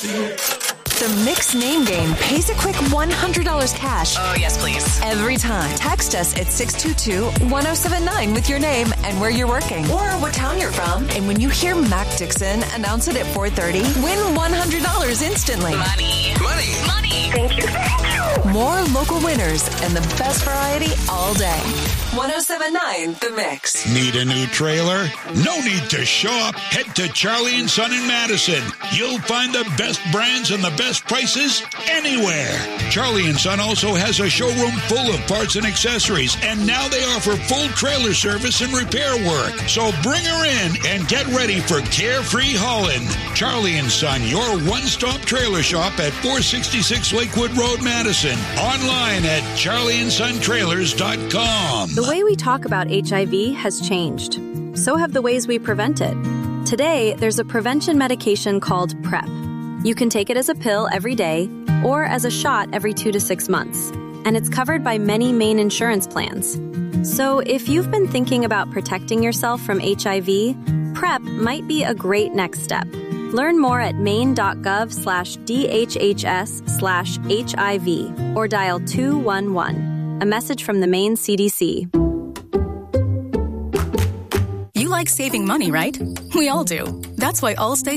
The Mix Name Game pays a quick $100 cash. Oh, yes, please. Every time. Text us at 622-1079 with your name and where you're working or what town you're from. And when you hear Mac Dixon announce it at 4:30, win $100 instantly. Money. Thank you. More local winners and the best variety all day. 1079 The Mix. Need a new trailer? No need to shop. Head to Charlie & Son in Madison. You'll find the best brands and the best prices anywhere. Charlie & Son also has a showroom full of parts and accessories, and now they offer full trailer service and repair work. So bring her in and get ready for carefree hauling. Charlie & Son, your one-stop trailer shop at 466 Lakewood Road, Madison. Online at charlieandsontrailers.com. The way we talk about HIV has changed. So have the ways we prevent it. Today, there's a prevention medication called PrEP. You can take it as a pill every day or as a shot every 2 to 6 months. And it's covered by many main insurance plans. So if you've been thinking about protecting yourself from HIV, PrEP might be a great next step. Learn more at maine.gov/DHHS/HIV or dial 211. A message from the Maine CDC. You like saving money, right? We all do. That's why Allstate